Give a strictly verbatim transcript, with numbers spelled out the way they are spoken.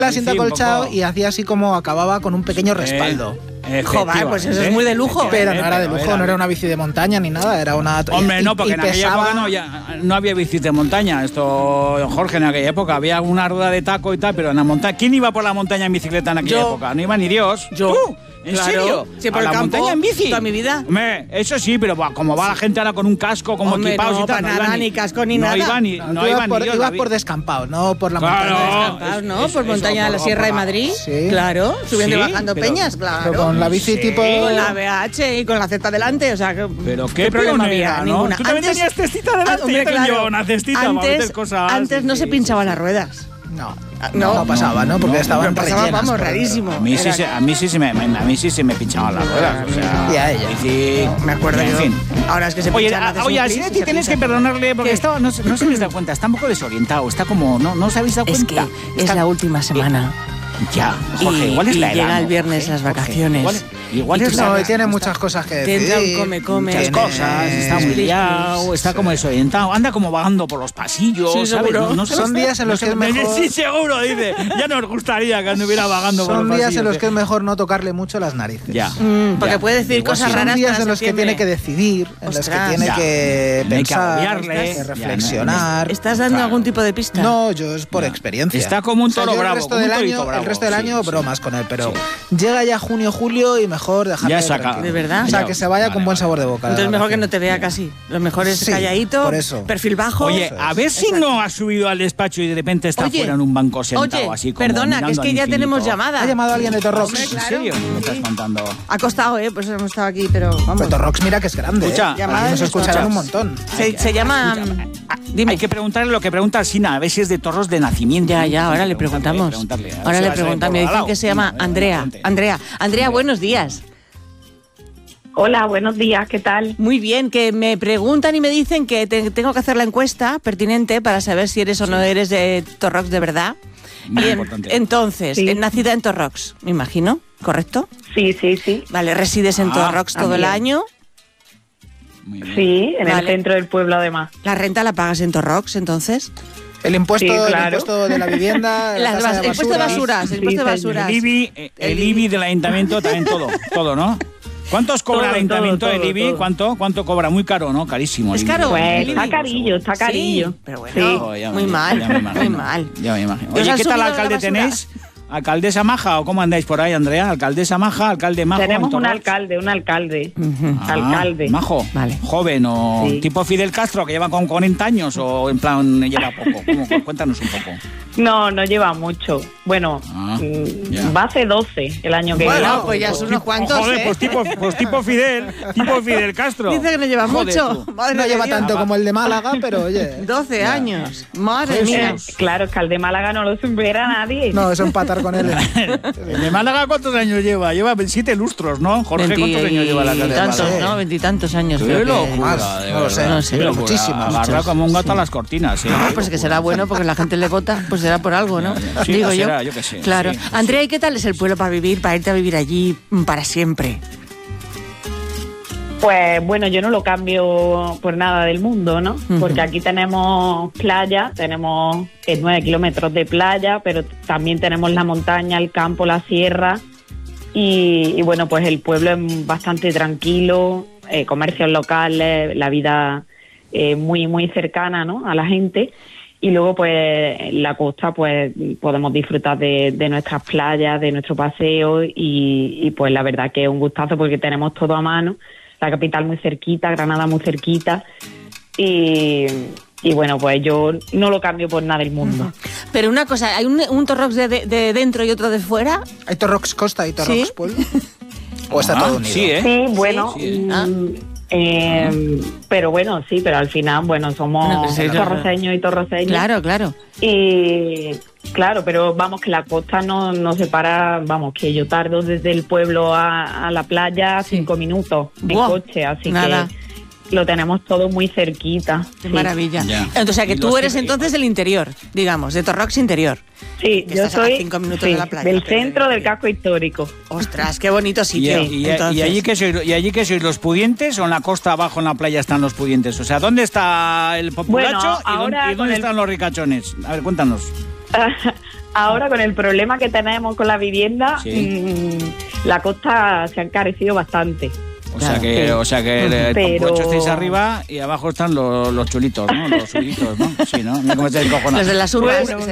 el asiento sí, acolchado poco. y hacía así como acababa con un pequeño respaldo. Eh, Joder, pues eso es muy de lujo. Pero no era de lujo, no era una bici de montaña ni nada, era una... Hombre, y, no, porque y en aquella pesaba... época no, ya, no había bicis de montaña. Esto, Jorge, en aquella época había una rueda de taco y tal, pero en la montaña... ¿Quién iba por la montaña en bicicleta en aquella Yo. época? No iba ni Dios. Yo. ¿Tú? ¿En Claro. serio? Sí, por ¿A el la campo montaña en bici? toda mi vida. Hombre, eso sí, pero va, como va la gente ahora con un casco, como Hombre, equipados no, y tal. para iba nada, ni casco ni no nada. Iba ni, No, no tú iba ibas por, ni Dios, ibas David. por descampado, no por la Claro. montaña. Descampados, ¿no? Es- por eso, montaña de la por- Sierra de por la- Madrid. Sí. Claro, subiendo Sí, y bajando pero- peñas, claro. Pero con la bici Sí. tipo... Con la B H y con la Z delante, o sea, que- Pero qué, problema pionera, había, ¿no? ninguna. Tú también tenías cestita delante, Ah, hombre, yo también claro. llevaba una cestita para meter Antes, cosas. antes no Sí, se sí, pinchaban sí. las ruedas. No, No, no, pasaba, ¿no? Porque no, estaban no pasaba, rellenas vamos, por dentro. rarísimo. A mí, sí, Era- se- a mí sí se me, me- a mí sí se me pinchaban las ruedas, o sea, Y a ella. bici- Me acuerdo en yo. fin. Ahora es que se Oye, pinchan, a- haces oye, un al plis y Sinetti se tienes que pinchan. perdonarle porque ¿Qué? estaba, no, se- no se habéis dado cuenta, está un poco desorientado, está como, no, no os habéis dado Es que cuenta. es Está- la última semana. Ya, Jorge, Y- igual es y la edad, llega el ¿no, viernes Jorge? las Jorge, vacaciones. Igual, igual Y es tú la No, edad. y tiene muchas cosas que Te decir. entra un come, come. Muchas Tiene- cosas, está muy Plis, liado, plis. está como desorientado, anda como vagando por los pasillos, Sí, ¿sabes? seguro. No, no sé- Son días en los no que sé- es mejor- Sí, seguro, dice. Ya nos gustaría que anduviera vagando por los Son pasillos. días en los que es ¿eh? mejor no tocarle mucho las narices. Ya. Mm, porque Ya. puede decir Igual cosas sí. raras Son días para en los que septiembre. tiene que decidir, en los que Ostras. tiene Ya. que No hay que pensar, agobiarle. que Ya, reflexionar. ¿Estás dando Claro. algún tipo de pista? No, yo es por Ya. experiencia. Está como un O sea, toro yo bravo, El resto como un del torito año, bravo. el resto del Sí, año sí. bromas con él, pero llega ya junio, julio y mejor dejarle Ya saca. tranquilo. ¿De verdad? O sea, Ya. que se vaya Vale, con buen vale. sabor de boca. Entonces la mejor que relación. no te vea casi. Lo mejor es Sí, calladito, por eso. perfil bajo. Oye, Eso a es. ver si Exacto. no ha subido al despacho y de repente está Oye, fuera en un banco sentado, Oye, así como perdona, que es mirando que al ya infinito. tenemos llamada. Ha llamado a alguien de Torrox. Hombre, claro. ¿En serio? ¿Me estás Sí. contando? Ha costado, ¿eh? Pues hemos estado aquí, pero vamos. Pero Torrox mira que es grande. Escucha, ¿eh? llamada Aquí nos de escucharán un Torrox. montón. Se, se llama... Ah, Dime. Hay que preguntarle lo que pregunta Sina, a ver si es de Torros de nacimiento. Ya, ya, ahora le Preguntarle, preguntamos. preguntarle, a ver Ahora si le va a ser preguntamos. Me por dicen Badalao. que se llama Venga, Andrea. adelante. Andrea, Andrea, buenos días. Hola, buenos días, ¿qué tal? Muy bien, que me preguntan y me dicen que te- tengo que hacer la encuesta pertinente para saber si eres o no eres de Torrox de verdad. Muy Y en- importante. entonces, Sí. eh, nacida en Torrox, me imagino, ¿correcto? Sí, sí, sí. Vale, resides en Ah, Torrox todo el también. año. Muy bien. Sí, en Vale. el centro del pueblo además. La renta la pagas en Torrox, entonces. El impuesto, Sí, el claro. impuesto de la vivienda, la Las tasa bas- de el impuesto de basura. basuras, el Sí, impuesto de señor. basuras. El IBI, eh, el IBI del ayuntamiento también todo, todo, ¿no? ¿Cuántos cobra Todo, el ayuntamiento todo, el IBI? todo. ¿Cuánto? ¿Cuánto cobra? Muy caro, ¿no? Carísimo. el Es IBI. caro. Pues el está IBI. carillo, está carillo. Sí, pero bueno, Sí. Oh, ya muy me- mal, ya me imagino, muy mal. Ya me imagino. ¿Y os Oye, han ¿qué tal subido la alcalde basura? tenéis? ¿Alcaldesa maja o cómo andáis por ahí, Andrea? ¿Alcaldesa maja? ¿Alcalde majo? Tenemos en un Torrox? alcalde, un alcalde. Ujú. Ah, alcalde. Majo. Vale. Joven o Sí. tipo Fidel Castro que lleva con cuarenta años o en plan lleva poco. ¿Cómo? Cuéntanos un poco. No, no lleva mucho. Bueno, Ah, mm, ya. va a ser doce el año que Bueno, viene. pues ya son unos cuantos, Joder, ¿eh? pues tipo, pues tipo Fidel, tipo Fidel Castro. Dice que no lleva Joder, mucho. tú. Madre No de lleva Dios. tanto como el de Málaga, pero oye. doce Ya. años. Madre Joder, mía. Eh, claro, es que al de Málaga no lo supera nadie. No, eso empatar con él. ¿El de Málaga cuántos años lleva? Lleva siete lustros, ¿no? Jorge, ¿cuántos años lleva la alcalde de Veintitantos, Málaga? ¿no? Veintitantos años. Qué creo que- locura, Más, de no lo sé, verdad. no sé, Qué pero locura. muchísimo, Agarra muchos. como un gato a las cortinas. ¿eh? No, pues que será bueno porque la gente le vota, pues será por algo, ¿no? Ya, ya. Sí, Digo pues yo. será, yo qué sé, Claro. sí, sí. Andrea, ¿y qué tal es el pueblo para vivir, para irte a vivir allí mm, para siempre? Pues bueno, yo no lo cambio por nada del mundo, ¿no? Ujú. Porque aquí tenemos playa, tenemos eh, nueve kilómetros de playa, pero también tenemos la montaña, el campo, la sierra. Y, y bueno, pues el pueblo es bastante tranquilo, eh, comercios locales, la vida eh, muy, muy cercana, ¿no? A la gente. Y luego, pues, en la costa, pues, podemos disfrutar de, de nuestras playas, de nuestro paseo y, y, pues, la verdad que es un gustazo porque tenemos todo a mano. La capital muy cerquita, Granada muy cerquita y, y bueno, pues yo no lo cambio por nada del mundo. Pero una cosa, ¿hay un, un Torrox de, de- de dentro y otro de fuera? ¿Hay Torrox Costa y Torrox Sí. Pueblo? ¿O está Ah, todo unido? Sí, ¿eh? Sí, bueno, Sí. Ah. mm, eh, pero bueno, sí, pero al final, bueno, Bueno, somos pues sí, claro. torroceños y torroceños. Claro, claro. Y claro, pero vamos, que la costa no nos separa, vamos, que yo tardo desde el pueblo a, a la playa Sí. cinco minutos en Buah, coche, así nada. que lo tenemos todo muy cerquita. Qué sí. maravilla. Ya. Entonces, o sea, que Y tú los eres que- entonces del interior, digamos, de Torrox interior. Sí, Que yo estás a soy cinco minutos sí, de la playa. del centro del casco histórico. Ostras, qué bonito ¿Y, sitio. y- y- Entonces, y allí que sois, ¿Y allí que sois los pudientes o en la costa abajo en la playa están los pudientes? O sea, ¿dónde está el populacho Bueno, y dónde, ahora y dónde con el- están los ricachones? A ver, cuéntanos. ahora con el problema que tenemos con la vivienda, Sí. mmm, la costa se ha encarecido bastante. O sea Claro, que, sí. o sea que el Pero- compuesto estáis arriba y abajo están los, los chulitos, ¿no? Los chulitos, ¿no? Sí, ¿no? Mira cómo estáis cojonados. Los de las urbas. Bueno,